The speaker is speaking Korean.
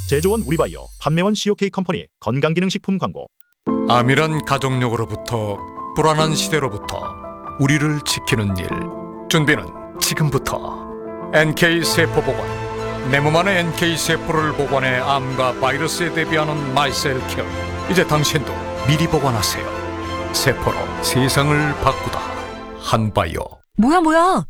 제조원 우리바이오, 판매원 COK 컴퍼니 건강기능식품 광고. 암이란 가족력으로부터 불안한 시대로부터 우리를 지키는 일. 준비는 지금부터. NK세포보관. 내 몸 안의 NK세포를 보관해 암과 바이러스에 대비하는 마이셀케어. 이제 당신도 미리 보관하세요. 세포로 세상을 바꾸다. 한바이오. 뭐야?